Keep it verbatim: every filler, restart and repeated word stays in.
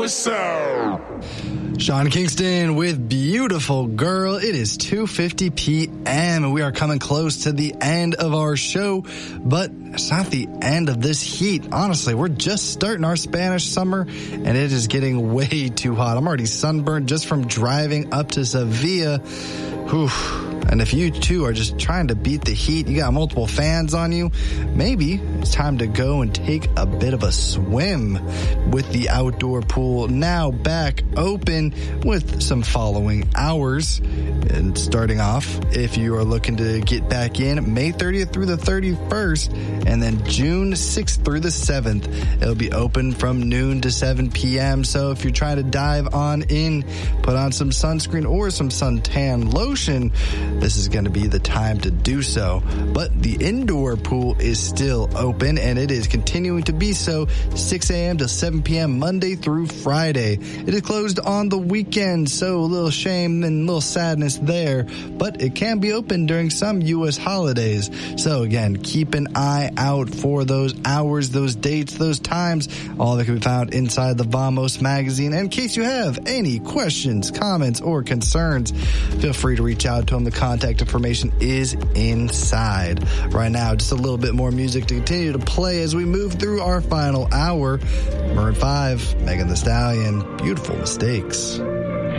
what's up? Sean Kingston with Beautiful Girl. It is two fifty p.m. and we are coming close to the end of our show, but it's not the end of this heat. Honestly, we're just starting our Spanish summer and it is getting way too hot. I'm already sunburned just from driving up to Sevilla. Whew. And if you too are just trying to beat the heat, you got multiple fans on you, maybe it's time to go and take a bit of a swim with the outdoor pool now back open with some following hours. And starting off, if you are looking to get back in, May thirtieth through the thirty-first, and then June sixth through the seventh, it'll be open from noon to seven p.m. So if you're trying to dive on in, put on some sunscreen or some suntan lotion, this is going to be the time to do so. But the indoor pool is still open, and it is continuing to be so six a.m. to seven p.m. Monday through Friday. It is closed on the weekend, so a little shame and a little sadness there, but it can be open during some U S holidays. So again, keep an eye out for those hours, those dates, those times, all that can be found inside the Vamos magazine. And in case you have any questions, comments, or concerns, feel free to reach out to them. The contact information is inside. Right now, just a little bit more music to continue to play as we move through our final hour. Maroon five, Megan Thee Stallion, Beautiful Mistakes.